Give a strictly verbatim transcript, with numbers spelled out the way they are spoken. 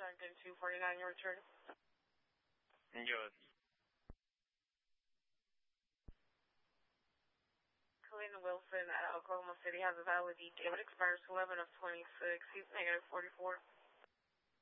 London two forty-nine, your return. Yes. Kalina Wilson at Oklahoma City has a valid E T A. It expires eleven of twenty-six. He's negative forty-four.